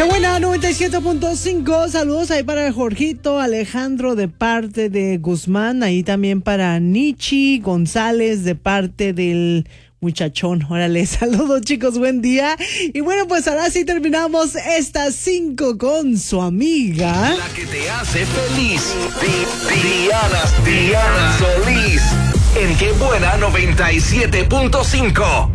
Buena 97.5, saludos ahí para Jorgito, Alejandro de parte de Guzmán, ahí también para Nichi González de parte del muchachón. Órale, saludos chicos, buen día. Y bueno, pues ahora sí terminamos estas 5 con su amiga. La que te hace feliz, Diana Solís, en Qué Buena 97.5.